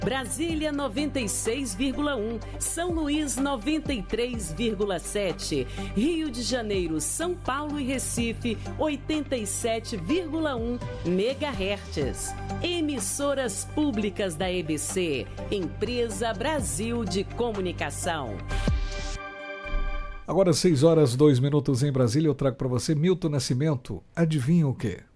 Brasília 96,1, São Luís 93,7, Rio de Janeiro, São Paulo e Recife 87,1 MHz. Emissoras públicas da EBC, Empresa Brasil de Comunicação. Agora 6 horas 2 minutos em Brasília, eu trago para você Milton Nascimento. Adivinha o quê?